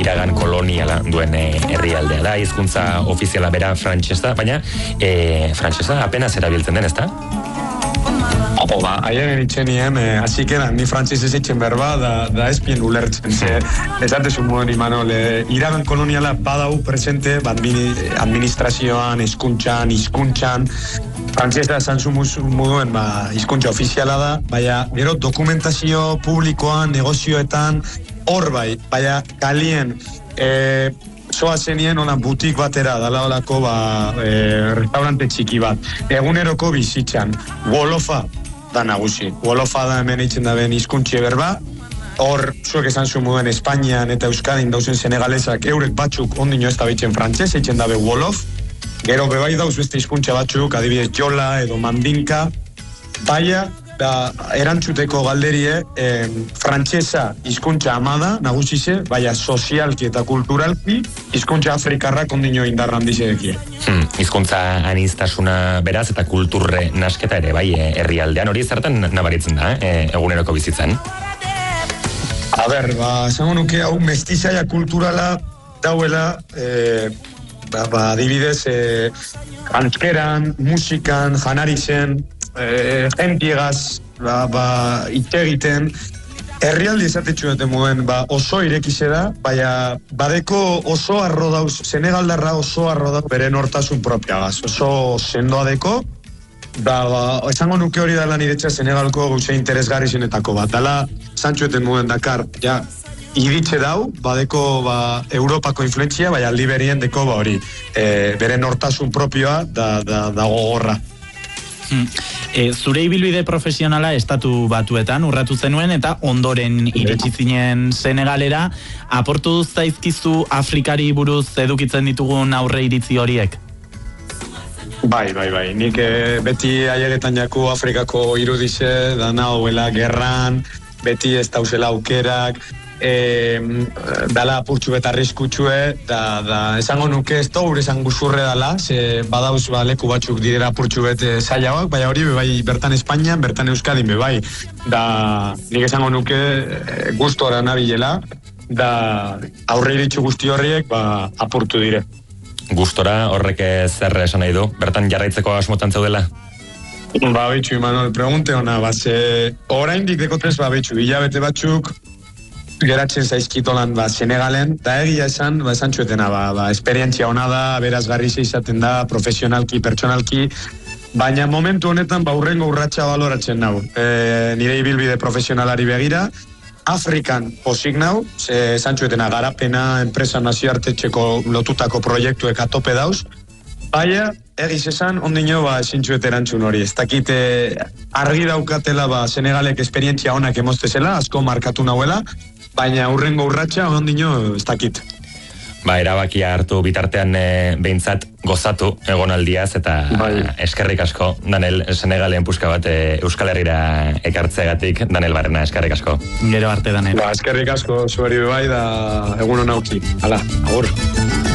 iragan koloniala duen herrialdea da, hizkuntza ofiziala bera frantsesa, baina frantsesa apenas erabiltzen den, ezta? Aien eritxenien, hasik edan, ni frantzisez eitzen berba, da espien ulertzen, esatezun moden Imanol, iragan koloniala badau presente, administrazioan, hizkuntzan, frantzesa esan moduen, hizkuntza ofiziala da, baina gero dokumentazio publikoan, negozioetan, hor baina kalien, soa zenien holan butik batera, dala holako restaurante txiki bat, eguneroko bizitzan, Wolofa da nagusi. Wolofa da hemen eitzen da ben hizkuntzie berba, hor, zuek esan zu moduen Espainian eta Euskadin dauzen senegalesak, eurek batzuk ondino ez da beitzen frantxez, eitzen dabe Wolof, gero bebai dauz beste hizkuntza batzuk, adibidez Jola edo Mandinka, baina, erantzuteko galderie, frantsesa hizkuntza amada, nagusize, baina sozialki eta kulturalki, hizkuntza afrikarrak ondino indarra handizedekie. Hizkuntza aniztasuna beraz eta kulturre nasketa ere, bai, herrialdean hori zertan nabaritzen da, eguneroko bizitzan? Esango nuke hau mestizaia kulturala dauela, adibidez, antzkeran, musikan, janarizen, jentiegaz, hitz egiten, herrialdi esatetxu dute moduen, oso irekize da, baina badeko oso arro dauz, Senegaldarra oso arro dauz beren hortasun propiagaz, oso sendoa deko, esango nuke hori dala niretxa Senegalko gauze interesgarri zenetako bat, dala zantxueten moduen Dakar, iritxe dau, badeko Europako influentzia, baina aldi berien deko hori, beren hortasun propioa da gogorra. Zure ibilbide profesionala estatu batuetan urratu zenuen eta ondoren iritsi zinen Senegalera, aportu zaizkizu Afrikari buruz edukitzen ditugun aurre iritzi horiek? Bai, nik beti aiegetan jaku Afrikako irudize, dana hauela gerran, beti ez dauzela aukerak, dala apurtxu eta arriskutsue, da esango nuke ez da esan guzurre dala, ze badauz leku batzuk direra apurtxu bete zailagoak, baina hori bebai bertan Espainian, bertan Euskadin bebai, da nik esango nuke gustora nabilela, da aurre iritsu guzti horriek apurtu dire. Gustora horrek zer esan nahi du, bertan jarraitzeko asmotan zaudela? Betxu, Imanol, pregunte hona, oraindik dekotez, betxu, hilabete batzuk, geratzen zaizkitolan Senegalen, da egia esan txuetena, esperientzia hona da, berazgarri izaten da, profesionalki, pertsonalki, baina momentu honetan urrengo urratsa baloratzen nau. Nire ibilbide profesionalari begira, Afrikan posik nau, esan txuetena garapena, enpresa nazioartetxeko lotutako proiektuek atope dauz, baina egiz esan, ondino zintxuet erantzun hori. Ez dakite argi daukatela Senegalek esperientzia honak emostezela, asko markatu nauela, baina urrengo urratsa ondino ez dakit. Erabakia hartu bitartean behintzat gozatu egonaldiaz eta eskerrik asko, Daniel, Senegalen puska bat Euskal Herrira ekartzeagatik, Daniel Barrena, eskerrik asko. Gero arte, Daniel. Eskerrik asko, zuari bai da egun hona utzi. Hala, agur.